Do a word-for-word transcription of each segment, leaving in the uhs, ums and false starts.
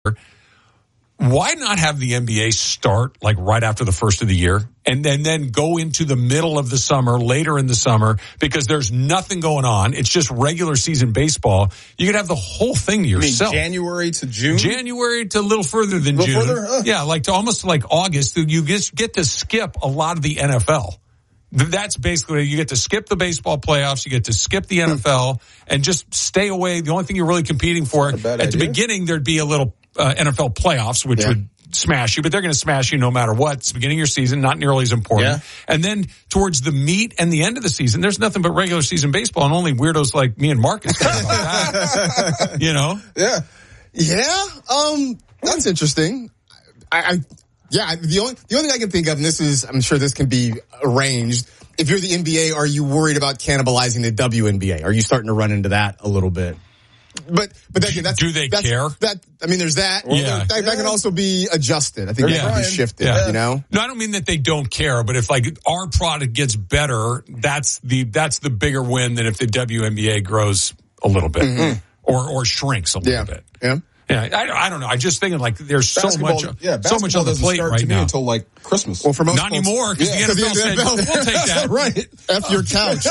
Why not have the N B A start like right after the first of the year and then, then go into the middle of the summer, later in the summer, because there's nothing going on. It's just regular season baseball. You could have the whole thing to yourself. You mean January to June? January to a little further than little June. Further? Uh. Yeah, like to almost like August. You just get to skip a lot of the N F L. That's basically, you get to skip the baseball playoffs, you get to skip the N F L, and just stay away. The only thing you're really competing for, at idea. the beginning, there'd be a little uh, N F L playoffs, which yeah. would smash you, but they're going to smash you no matter what. It's the beginning of your season, not nearly as important. Yeah. And then towards the meat and the end of the season, there's nothing but regular season baseball, and only weirdos like me and Marcus care about that. You know? Yeah. Yeah. Um, that's interesting. I, I yeah, the only, the only thing I can think of, and this is, I'm sure this can be arranged. If you're the N B A, are you worried about cannibalizing the W N B A? Are you starting to run into that a little bit? But, but that, that's, do they that's, care? That, I mean, there's that. Yeah. That, that yeah. can also be adjusted. I think that can be shifted, yeah. you know? No, I don't mean that they don't care, but if like our product gets better, that's the, that's the bigger win than if the W N B A grows a little bit mm-hmm. or, or shrinks a little yeah. bit. Yeah. Yeah, I, I don't know. I just thinking like there's basketball, so much, yeah, so much on the plate start right to now. Me until like Christmas. Well, for most not folks, anymore because yeah, the N F L said N F L, we'll take that. Right, F your couch.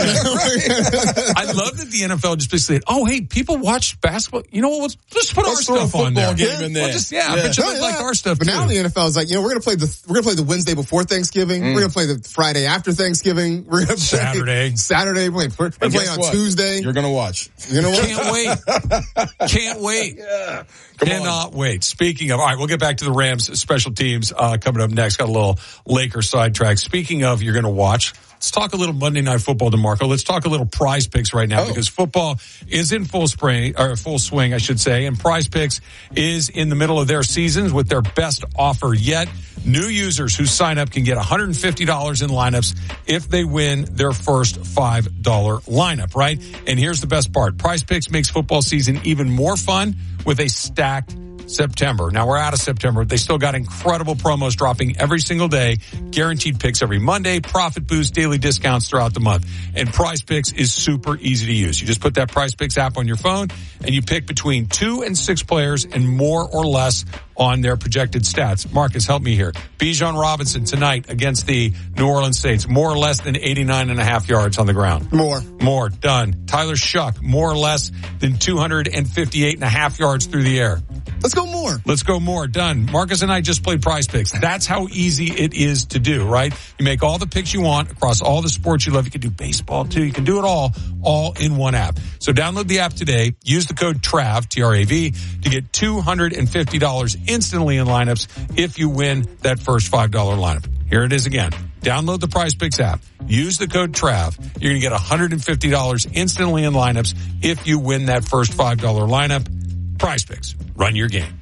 I love that the N F L just basically said, "Oh, hey, people watch basketball. You know what? Let's just put Let's our throw stuff a on there. Game yeah, in there. We'll just, yeah, yeah. but you Oh, look yeah. like our stuff but too." Now the N F L is like, you know, we're gonna play the we're gonna play the Wednesday before Thanksgiving. Mm. We're gonna play the Friday after Thanksgiving. We're gonna play Saturday. Saturday. We're gonna play on what? Tuesday. You're gonna watch. You know what? Can't wait. Can't wait. Yeah. Come Cannot on. wait. Speaking of, all right, we'll get back to the Rams special teams uh, coming up next. Got a little Lakers sidetrack. Speaking of, you're going to watch. Let's talk a little Monday Night Football, DeMarco. Let's talk a little Prize Picks right now oh. because football is in full spring or full swing, I should say, and Prize Picks is in the middle of their seasons with their best offer yet. New users who sign up can get one hundred fifty dollars in lineups if they win their first five dollars lineup, right? And here's the best part. Prize Picks makes football season even more fun with a stacked September. Now we're out of September. They still got incredible promos dropping every single day, guaranteed picks every Monday, profit boost, daily discounts throughout the month. And Prize Picks is super easy to use. You just put that Prize Picks app on your phone and you pick between two and six players and more or less on their projected stats. Marcus, help me here. Bijan Robinson tonight against the New Orleans Saints, more or less than eighty-nine and a half yards on the ground. More. More. Done. Tyler Shuck, more or less than two hundred fifty-eight and a half yards through the air. Let's go more. Let's go more. Done. Marcus and I just played Prize Picks. That's how easy it is to do, right? You make all the picks you want across all the sports you love. You can do baseball too. You can do it all, all in one app. So download the app today. Use the code T R A V, T R A V, to get two hundred fifty dollars instantly in lineups if you win that first five dollars lineup. Here it is again. Download the Prize Picks app. Use the code T R A V. You're going to get one hundred fifty dollars instantly in lineups if you win that first five dollars lineup. Prize Picks. Run your game.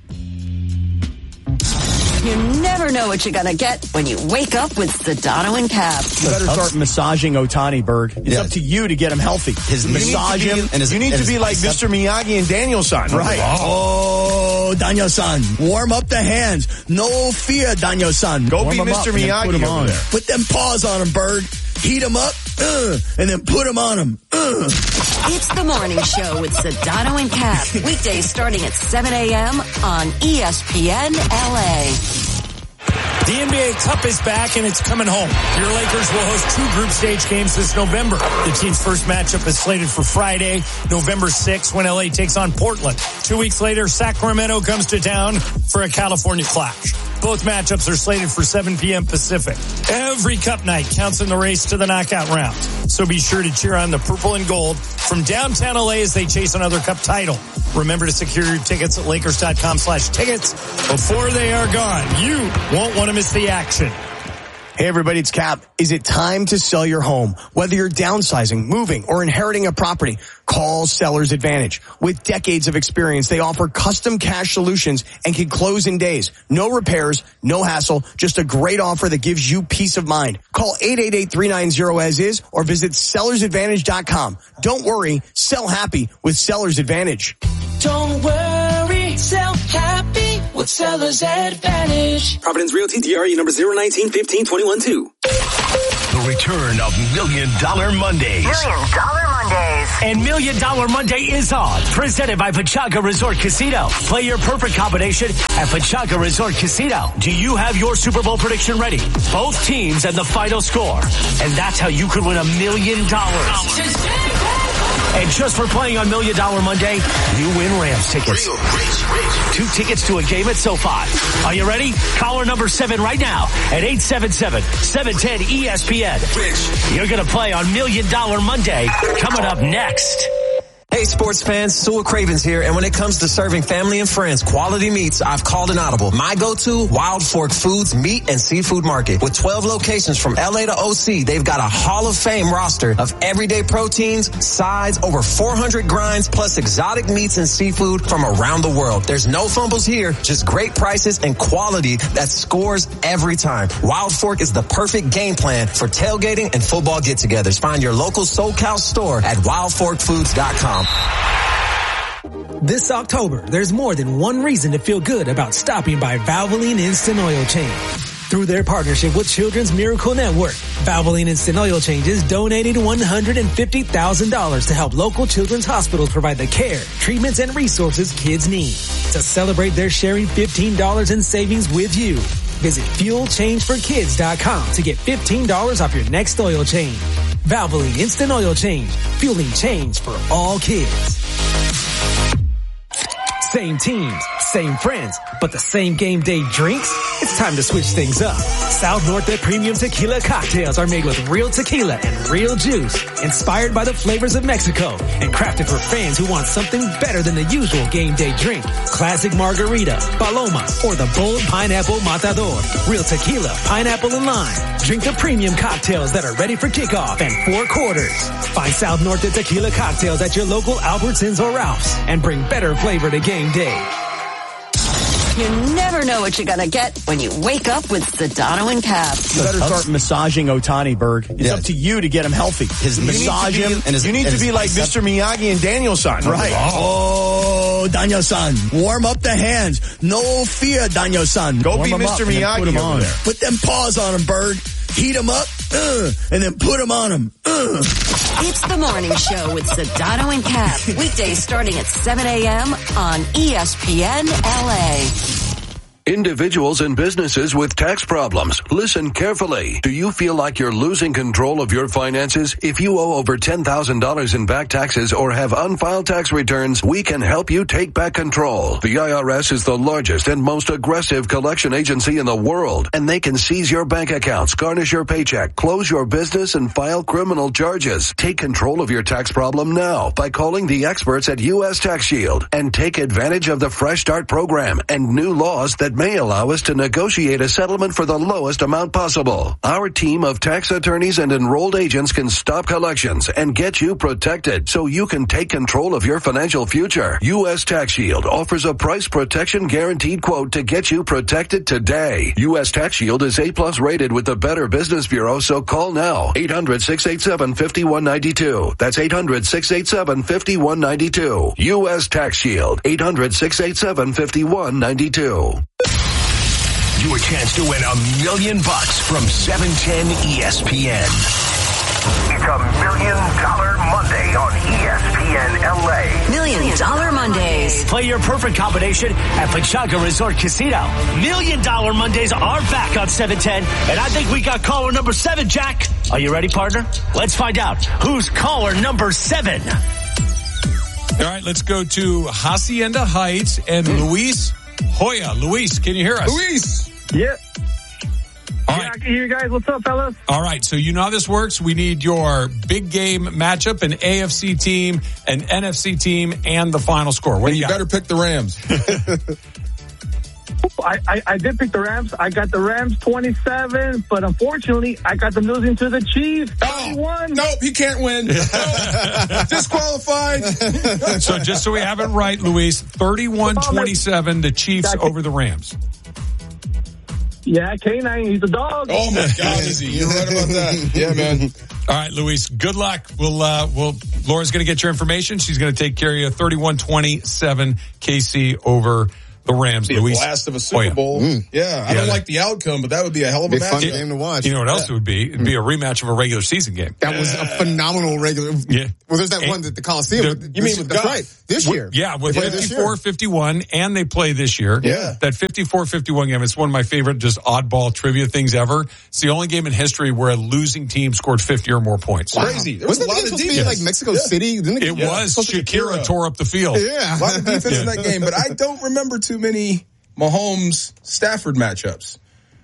You never know what you're going to get when you wake up with Sedano and Cap. You better start massaging Otani, Berg. It's yes. up to you to get him healthy. His you massage him. And his, you need and to be his, like Mister Miyagi and Daniel-san. Right. Oh, Daniel-san. Warm up the hands. No fear, Daniel-san. Go Warm be Mister Miyagi put him on. There. Put them paws on him, Berg. Heat him up, uh, and then put him on him. Uh. It's the morning show with Sedano and Cap. Weekdays starting at seven a.m. on E S P N L A. The N B A Cup is back and it's coming home. Your Lakers will host two group stage games this November. The team's first matchup is slated for Friday, November sixth, when L A takes on Portland. Two weeks later, Sacramento comes to town for a California clash. Both matchups are slated for seven p.m. Pacific. Every Cup night counts in the race to the knockout rounds. So be sure to cheer on the purple and gold from downtown L A as they chase another Cup title. Remember to secure your tickets at Lakers.com slash tickets before they are gone. You won't want to miss the action. Hey everybody, it's Cap. Is it time to sell your home? Whether you're downsizing, moving, or inheriting a property, call Seller's Advantage. With decades of experience, they offer custom cash solutions and can close in days. No repairs, no hassle, just a great offer that gives you peace of mind. Call eight eight eight, three nine zero as is or visit sellers advantage dot com. Don't worry, sell happy with Seller's Advantage. Don't worry, sell happy with Seller's Advantage. Providence Realty, D R E number zero nineteen fifteen twenty-one two. The return of Million Dollar Mondays. Million Dollar Mondays. Mondays. And Million Dollar Monday is on. Presented by Pechanga Resort Casino. Play your perfect combination at Pechanga Resort Casino. Do you have your Super Bowl prediction ready? Both teams and the final score. And that's how you could win a million dollars. And just for playing on Million Dollar Monday, you win Rams tickets. Real rich, rich. Two tickets to a game at SoFi. Are you ready? Caller number seven right now at eight seven seven, seven one zero, E S P N. Rich. You're going to play on Million Dollar Monday coming up next. Hey sports fans, Sewell Cravens here, and when it comes to serving family and friends quality meats, I've called an audible. My go-to, Wild Fork Foods Meat and Seafood Market. With twelve locations from L A to O C, they've got a Hall of Fame roster of everyday proteins, sides, over four hundred grinds, plus exotic meats and seafood from around the world. There's no fumbles here, just great prices and quality that scores every time. Wild Fork is the perfect game plan for tailgating and football get-togethers. Find your local SoCal store at wild fork foods dot com. This October, there's more than one reason to feel good about stopping by Valvoline Instant Oil Change. Through their partnership with Children's Miracle Network, Valvoline Instant Oil Changes donated one hundred fifty thousand dollars to help local children's hospitals provide the care, treatments, and resources kids need. To celebrate, they're sharing fifteen dollars in savings with you. Visit fuel change for kids dot com to get fifteen dollars off your next oil change. Valvoline Instant Oil Change, fueling change for all kids. Same teams, same friends, but the same game day drinks? It's time to switch things up. South Norte Premium Tequila cocktails are made with real tequila and real juice, inspired by the flavors of Mexico, and crafted for fans who want something better than the usual game day drink. Classic margarita, paloma, or the bold pineapple matador. Real tequila, pineapple, and lime. Drink the premium cocktails that are ready for kickoff and four quarters. Find South Norte Tequila cocktails at your local Albertsons or Ralph's and bring better flavor to game day. You never know what you're going to get when you wake up with Sedano and Cap. You better start massaging Otani, Berg. It's yeah. up to you to get him healthy. His massage him. And his, you need to be like Mister Miyagi and Daniel-san. Right. Oh, Daniel-san. Warm up the hands. No fear, Daniel-san. Go Warm be Mister Miyagi put him on. There. Put them paws on him, Berg. Heat him up, uh, and then put him on him. Uh. It's the morning show with Sedano and Cap. Weekdays starting at seven a.m. on E S P N L A. Individuals and businesses with tax problems, listen carefully. Do you feel like you're losing control of your finances? If you owe over ten thousand dollars in back taxes or have unfiled tax returns, we can help you take back control. The I R S is the largest and most aggressive collection agency in the world, and they can seize your bank accounts, garnish your paycheck, close your business, and file criminal charges. Take control of your tax problem now by calling the experts at U S Tax Shield and take advantage of the Fresh Start program and new laws that may allow us to negotiate a settlement for the lowest amount possible. Our team of tax attorneys and enrolled agents can stop collections and get you protected so you can take control of your financial future. U S Tax Shield offers a price protection guaranteed quote to get you protected today. U S Tax Shield is A plus rated with the Better Business Bureau, so call now. eight hundred, six eight seven, five one nine two. That's eight hundred, six eight seven, five one nine two. U S Tax Shield. eight hundred, six eight seven, five one nine two. Your chance to win a million bucks from seven ten E S P N. It's a Million Dollar Monday on E S P N L A. Million Dollar Mondays. Play your perfect combination at Pechanga Resort Casino. Million Dollar Mondays are back on seven ten, and I think we got caller number seven, Jack. Are you ready, partner? Let's find out who's caller number seven. All right, let's go to Hacienda Heights and mm. Luis Hoya. Luis, can you hear us? Luis! Yeah. All yeah, right. I can hear you guys. What's up, fellas? All right, so you know how this works. We need your big game matchup, an A F C team, an N F C team, and the final score. What and do you, you got? better pick the Rams. I, I, I did pick the Rams. I got the Rams twenty-seven, but unfortunately, I got them losing to the Chiefs. thirty-one. Oh, nope, he can't win. Nope. Disqualified. So just so we have it right, Luis, thirty-one twenty-seven, the Chiefs over the Rams. Yeah, K nine, he's a dog. Oh, my God, is he? You're right about that. Yeah, man. All right, Luis, good luck. We'll, uh, we'll, Laura's going to get your information. She's going to take care of you. thirty-one twenty-seven K C over The Rams, Be a Luis. blast of a Super Oh, yeah. Bowl. Mm. Yeah, I Yeah, don't that- like the outcome, but that would be a hell of a Be a fun matchup. game to watch. You know what else Yeah. it would be? It'd be a rematch of a regular season game. That was a phenomenal regular. Yeah. Well, there's that And one at the Coliseum. the- This you mean year- with that's Goff? right. This year. Yeah, with They play this fifty-four year. fifty-one, and they play this year. Yeah. That fifty-four fifty-one game, it's one of my favorite just oddball trivia things ever. It's the only game in history where a losing team scored fifty or more points. Crazy. There was Wasn't a that lot game of supposed to be defense. like Mexico Yeah. City? Didn't It Yeah. was. Supposed to be Shakira Shakira. tore up the field. Yeah. A lot of defense Yeah. in that game, but I don't remember too many Mahomes Stafford matchups.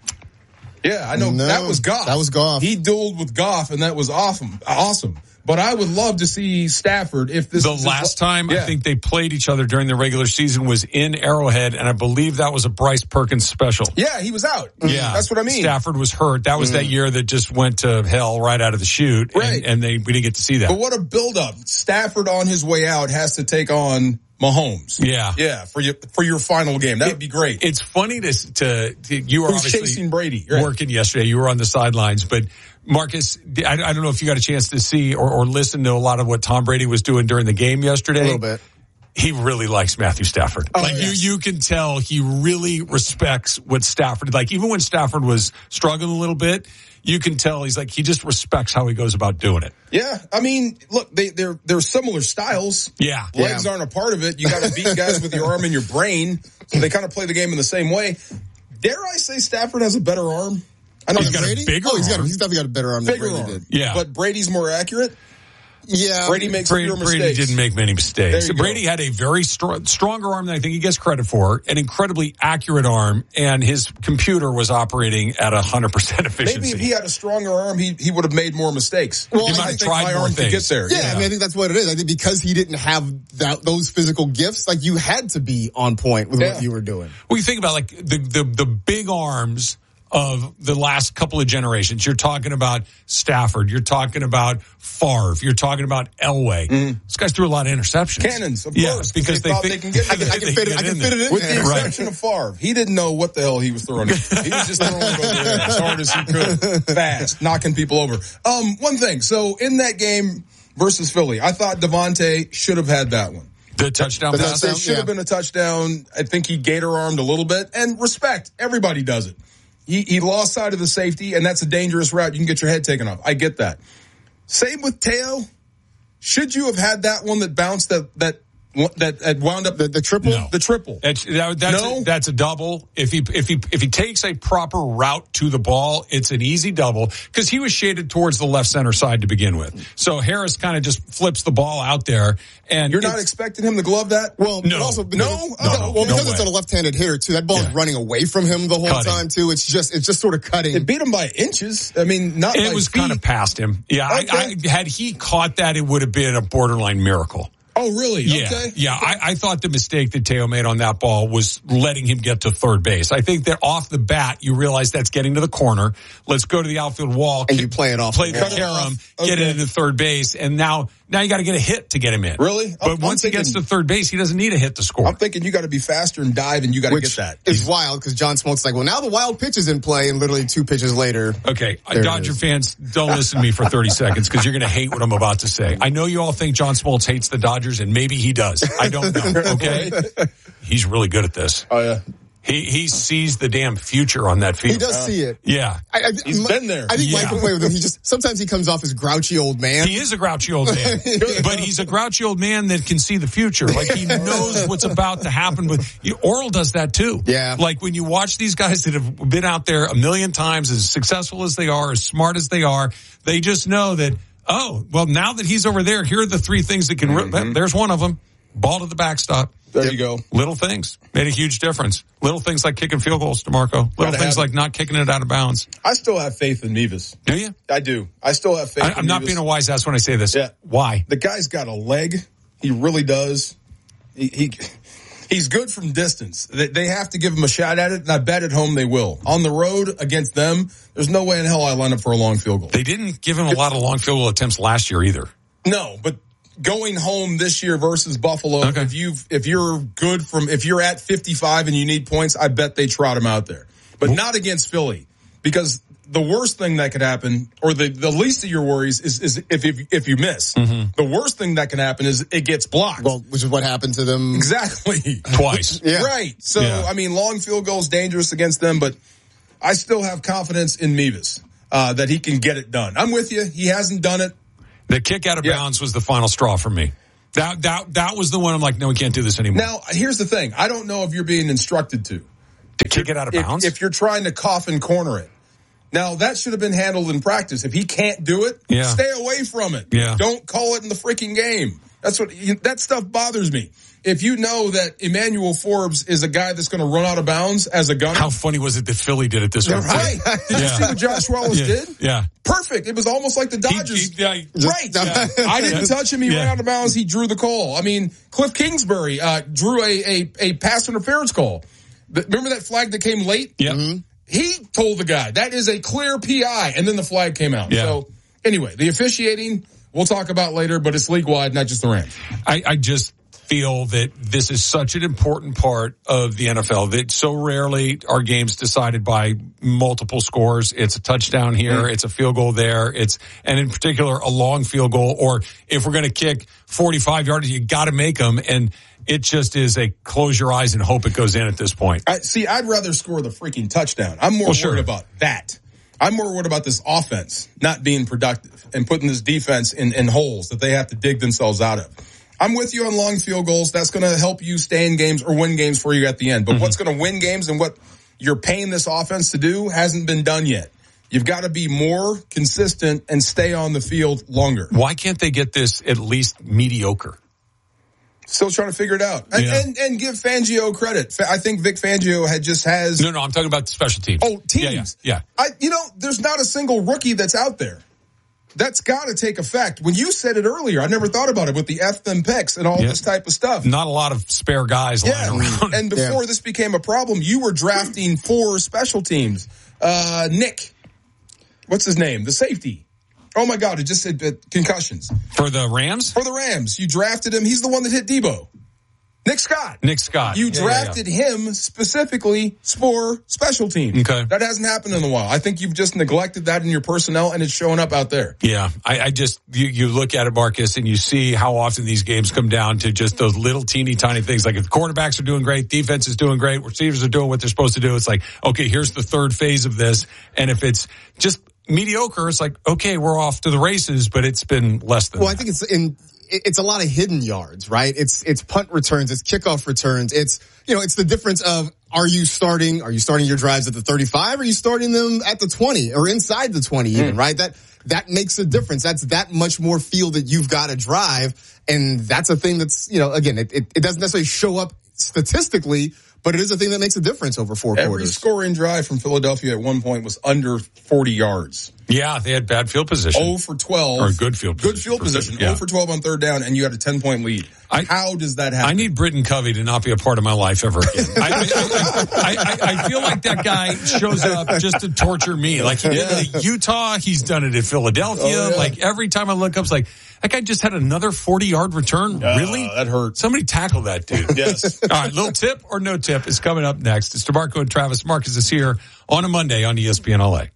Yeah, I know No, that was Goff. that was Goff. He dueled with Goff, and that was awesome. Awesome. But I would love to see Stafford if this The is last time yeah. I think they played each other during the regular season was in Arrowhead, and I believe that was a Bryce Perkins special. Yeah, he was out. Yeah, That's what I mean. Stafford was hurt. That was that year that just went to hell right out of the chute, Right. and, and they we didn't get to see that. But what a build-up. Stafford on his way out has to take on Mahomes. Yeah. Yeah, for your, for your final game. That would be great. It's funny to, to, to you were Who's obviously chasing Brady? Right. working yesterday. You were on the sidelines, but Marcus, I, I don't know if you got a chance to see or, or listen to a lot of what Tom Brady was doing during the game yesterday. A little bit. He really likes Matthew Stafford. Oh, like yes. you, you can tell he really respects what Stafford, like even when Stafford was struggling a little bit, you can tell he's like, he just respects how he goes about doing it. Yeah, I mean, look, they, they're they're similar styles. Yeah. Legs Yeah. aren't a part of it. You got to beat guys with your arm and your brain. So they kind of play the game in the same way. Dare I say Stafford has a better arm? I know He's got a Brady? bigger Oh, he's got. arm. He's definitely got a better arm bigger than Brady arm. did. Yeah. But Brady's more accurate. Yeah. Brady makes Brady, fewer Brady mistakes. didn't make many mistakes. There you Brady go. had a very str- stronger arm than I think he gets credit for, an incredibly accurate arm, and his computer was operating at one hundred percent efficiency. Maybe if he had a stronger arm, he he would have made more mistakes. Well, I he might think have tried my more arm could things. get there. Yeah, I mean, I think that's what it is. I think because he didn't have that, those physical gifts, like you had to be on point with Yeah. what you were doing. Well, you think about like the, the, the big arms of the last couple of generations. You're talking about Stafford. You're talking about Favre. You're talking about Elway. These guys threw a lot of interceptions. Cannons, of yeah, course, because they, thought think, they can get I can, I can fit it. I can fit it in With there. the Right. exception of Favre, he didn't know what the hell he was throwing. He was just throwing it over there as hard as he could, fast, knocking people over. Um, one thing. So in that game versus Philly, I thought Devontae should have had that one. The touchdown The pass. touchdown, It should yeah. have been a touchdown. I think he gator armed a little bit, and respect. Everybody does it. He, he lost sight of the safety, and that's a dangerous route. You can get your head taken off. I get that. Same with Teo. Should you have had that one that bounced that that that, that wound up The, the triple? No. the triple? That's, that, that's, No? a, that's a double. If he, if he, if he takes a proper route to the ball, it's an easy double because he was shaded towards the left center side to begin with. So Harris kind of just flips the ball out there and You're not it's- expecting him to glove that? Well, No. but also No? because, Oh, well, no because way. it's a left-handed hitter too. That ball's Yeah. running away from him the whole Cutting. time too. It's just, it's just sort of cutting. It beat him by inches. I mean, not It by was feet. kind of past him. Yeah. I, Okay. I, had he caught that, it would have been a borderline miracle. Oh, really? Yeah, Okay. yeah. I, I thought the mistake that Teo made on that ball was letting him get to third base. I think that off the bat, you realize that's getting to the corner. Let's go to the outfield wall. And you play it off Play the the wall. Cut it carom, off. get it Okay. into third base, and now now you got to get a hit to get him in. Really? But I'm- once I'm he gets to thinking- third base, he doesn't need a hit to score. I'm thinking you got to be faster and dive, and you got to Which get that. is wild because John Smoltz like, well, now the wild pitch is in play, and literally two pitches later. Okay, uh, There it Dodger is. fans, don't listen to me for thirty seconds because you're going to hate what I'm about to say. I know you all think John Smoltz hates the Dodgers, and maybe he does. I don't know, okay? He's really good at this. Oh, yeah. He he sees the damn future on that field. He does see it. Yeah. I, I, He's my- been there. I think Yeah. Mike can play with him. He just sometimes he comes off as grouchy old man. He is a grouchy old man, but he's a grouchy old man that can see the future. Like he knows what's about to happen. But Oral does that too. Yeah. Like when you watch these guys that have been out there a million times, as successful as they are, as smart as they are, they just know that, oh, well, now that he's over there, here are the three things that can, mm-hmm. there's one of them. Ball to the backstop. There you go. Little things made a huge difference. Little things like kicking field goals, DeMarco. Little Gotta things have like not kicking it out of bounds. I still have faith in Nevis. Do you? I do. I still have faith I, in I'm not Nevis. being a wise ass when I say this. Yeah. Why? The guy's got a leg. He really does. He, he he's good from distance. They, they have to give him a shot at it, and I bet at home they will. On the road against them, there's no way in hell I line up for a long field goal. They didn't give him a lot of long field goal attempts last year either. No, but going home this year versus Buffalo, Okay. if you if you're good from if you're at fifty-five and you need points, I bet they trot him out there. But not against Philly because the worst thing that could happen, or the, the least of your worries, is, is if, if if you miss. Mm-hmm. The worst thing that can happen is it gets blocked. Well, which is what happened to them. Exactly. Twice. Yeah. Right. So, Yeah. I mean, long field goals dangerous against them, but I still have confidence in Mevis uh, that he can get it done. I'm with you. He hasn't done it. The kick out of Yeah. bounds was the final straw for me. That that that was the one I'm like, no, we can't do this anymore. Now, here's the thing. I don't know if you're being instructed to. To kick it out of If, bounds? if you're trying to coffin corner it. Now, that should have been handled in practice. If he can't do it, Yeah. stay away from it. Yeah. Don't call it in the freaking game. That's what, that stuff bothers me. If you know that Emmanuel Forbes is a guy that's going to run out of bounds as a gunner. How funny was it that Philly did it this way? Right. Did you see what Josh Wallace yeah. did? Yeah. Perfect. It was almost like the Dodgers. He, he, yeah, right. Yeah. I didn't touch him. He Yeah. ran out of bounds. He drew the call. I mean, Cliff Kingsbury uh, drew a, a, a pass interference call. Remember that flag that came late? Yeah. Mm-hmm. He told the guy, that is a clear P I, and then the flag came out. Yeah. So, anyway, the officiating, we'll talk about later, but it's league-wide, not just the Rams. I, I just feel that this is such an important part of the N F L that so rarely are games decided by multiple scores. It's a touchdown here, mm-hmm. it's a field goal there, it's, and in particular, a long field goal, or if we're going to kick forty-five yards, you got to make them, and it just is a close your eyes and hope it goes in at this point. I, see, I'd rather score the freaking touchdown. I'm more well, sure. worried about that. I'm more worried about this offense not being productive and putting this defense in, in holes that they have to dig themselves out of. I'm with you on long field goals. That's going to help you stay in games or win games for you at the end. But mm-hmm. what's going to win games and what you're paying this offense to do hasn't been done yet. You've got to be more consistent and stay on the field longer. Why can't they get this at least mediocre? Still trying to figure it out. And, Yeah. and, and give Fangio credit. I think Vic Fangio had just has... No, no, I'm talking about the special teams. Oh, teams. Yeah, yeah. yeah. I, you know, there's not a single rookie that's out there. That's got to take effect. When you said it earlier, I never thought about it with the F them picks and all Yeah. this type of stuff. Not a lot of spare guys Yeah. lying around. And before Yeah. this became a problem, you were drafting four special teams. Uh, Nick, what's his name? The safety. Oh my God, it just said uh, concussions. For the Rams? For the Rams. You drafted him. He's the one that hit Debo. Nick Scott. Nick Scott. You Yeah, drafted yeah, yeah. him specifically for special teams. Okay. That hasn't happened in a while. I think you've just neglected that in your personnel, and it's showing up out there. Yeah, I, I just, you, you look at it, Marcus, and you see how often these games come down to just those little teeny tiny things. Like if the quarterbacks are doing great, defense is doing great, receivers are doing what they're supposed to do. It's like, okay, here's the third phase of this. And if it's just mediocre, it's like, okay, we're off to the races, but it's been less than Well, that. I think it's in, it's a lot of hidden yards, right? It's, it's punt returns, it's kickoff returns. It's, you know, it's the difference of, are you starting, are you starting your drives at the thirty-five? Or are you starting them at the twenty or inside the twenty even, mm. right? That, that makes a difference. That's that much more field that you've got to drive. And that's a thing that's, you know, again, it, it, it doesn't necessarily show up statistically, but it is a thing that makes a difference over four Every quarters. scoring drive from Philadelphia at one point was under forty yards. Yeah, they had bad field position. oh for twelve. Or good field position. Good field position. Yeah. oh for twelve on third down, and you had a ten-point lead. I, How does that happen? I need Britton Covey to not be a part of my life ever again. I, I, I, I, I feel like that guy shows up just to torture me. Like he did it at Utah, he's done it at Philadelphia. Oh, yeah. Like every time I look up, it's like, that guy just had another forty-yard return? Uh, Really? That hurt. Somebody tackle that dude. Yes. All right, little tip or no tip is coming up next. It's DeMarco and Travis. Marcus is here on a Monday on E S P N L A.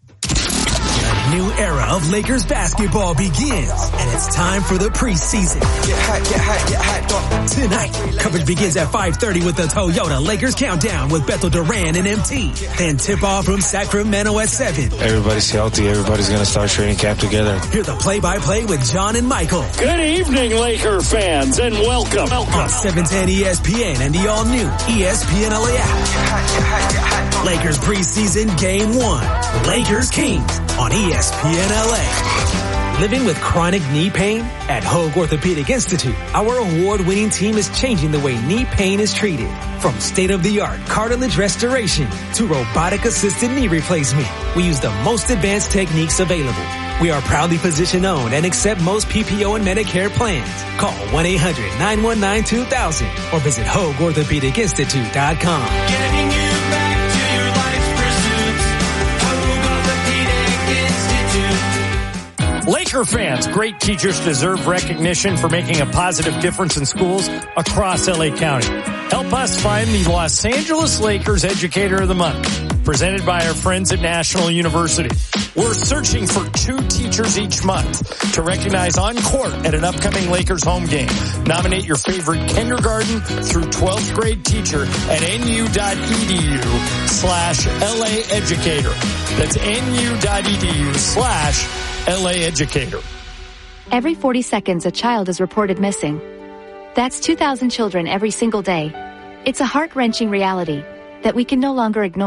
A new era of Lakers basketball begins, and it's time for the preseason. Get hot, get hot, get hot. Tonight, coverage begins at five thirty with the Toyota Lakers Countdown with Bethel Duran and M T. Then tip-off from Sacramento at seven. Everybody's healthy. Everybody's going to start training camp together. Hear the play-by-play with John and Michael. Good evening, Laker fans, and welcome. welcome. On seven ten E S P N and the all-new E S P N L A app. Lakers preseason game one. Lakers Kings on E S P N L A. Living with chronic knee pain? At Hoag Orthopedic Institute, our award-winning team is changing the way knee pain is treated. From state-of-the-art cartilage restoration to robotic-assisted knee replacement, we use the most advanced techniques available. We are proudly physician-owned and accept most P P O and Medicare plans. Call one eight hundred nine one nine two thousand or visit Hoag Orthopedic Institute dot com. Getting you back to your life's pursuits. Hoag Orthopedic Institute. Lakers Laker fans, great teachers deserve recognition for making a positive difference in schools across L A County. Help us find the Los Angeles Lakers Educator of the Month, presented by our friends at National University. We're searching for two teachers each month to recognize on court at an upcoming Lakers home game. Nominate your favorite kindergarten through twelfth grade teacher at nu.edu slash LA Educator. That's nu.edu slash LA Educator. Every forty seconds, a child is reported missing. That's two thousand children every single day. It's a heart-wrenching reality that we can no longer ignore.